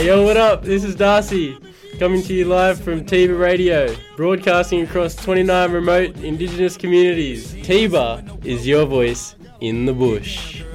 Yo, what up? This is Darcy, coming to you live from Tiba Radio, broadcasting across 29 remote Indigenous communities. Tiba is your voice in the bush.